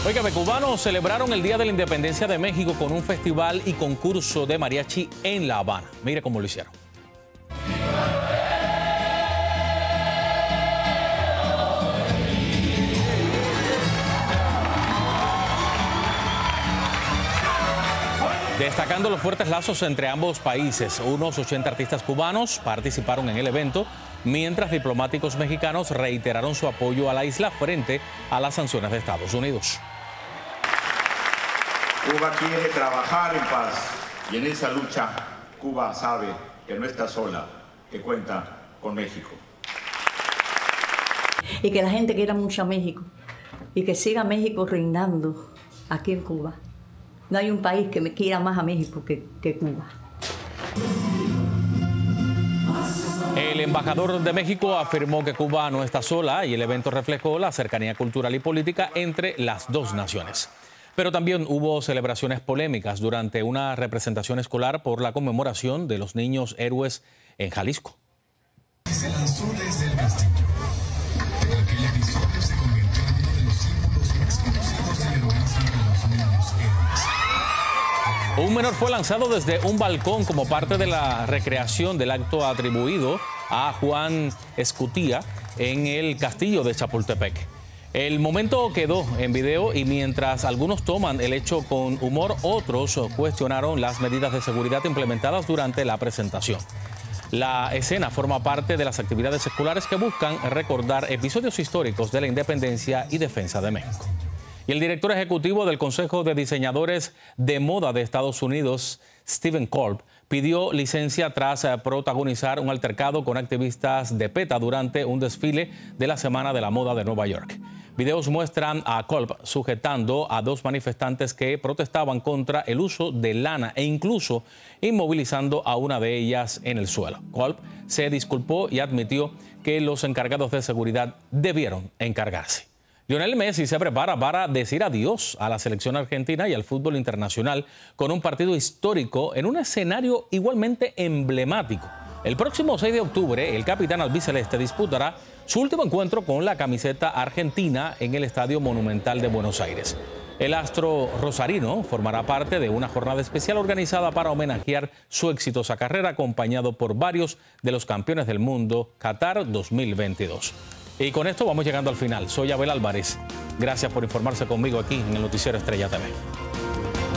Óigame, cubanos celebraron el Día de la Independencia de México con un festival y concurso de mariachi en La Habana. Mire cómo lo hicieron. Destacando los fuertes lazos entre ambos países, unos 80 artistas cubanos participaron en el evento, mientras diplomáticos mexicanos reiteraron su apoyo a la isla frente a las sanciones de Estados Unidos. Cuba quiere trabajar en paz y en esa lucha Cuba sabe que no está sola, que cuenta con México. Y que la gente quiera mucho a México y que siga México reinando aquí en Cuba. No hay un país que me quiera más a México que Cuba. El embajador de México afirmó que Cuba no está sola y el evento reflejó la cercanía cultural y política entre las dos naciones. Pero también hubo celebraciones polémicas durante una representación escolar por la conmemoración de los niños héroes en Jalisco. Se lanzó desde el castillo. Aquel episodio se convirtió en uno de los símbolos más conocidos del heroísmo de los niños héroes. Un menor fue lanzado desde un balcón como parte de la recreación del acto atribuido a Juan Escutía en el castillo de Chapultepec. El momento quedó en video y mientras algunos toman el hecho con humor, otros cuestionaron las medidas de seguridad implementadas durante la presentación. La escena forma parte de las actividades escolares que buscan recordar episodios históricos de la independencia y defensa de México. Y el director ejecutivo del Consejo de Diseñadores de Moda de Estados Unidos, Stephen Kolb, pidió licencia tras protagonizar un altercado con activistas de PETA durante un desfile de la Semana de la Moda de Nueva York. Videos muestran a Kolb sujetando a dos manifestantes que protestaban contra el uso de lana e incluso inmovilizando a una de ellas en el suelo. Kolb se disculpó y admitió que los encargados de seguridad debieron encargarse. Lionel Messi se prepara para decir adiós a la selección argentina y al fútbol internacional con un partido histórico en un escenario igualmente emblemático. El próximo 6 de octubre, el capitán albiceleste disputará su último encuentro con la camiseta argentina en el Estadio Monumental de Buenos Aires. El astro rosarino formará parte de una jornada especial organizada para homenajear su exitosa carrera, acompañado por varios de los campeones del mundo Qatar 2022. Y con esto vamos llegando al final. Soy Abel Álvarez. Gracias por informarse conmigo aquí en el Noticiero Estrella TV.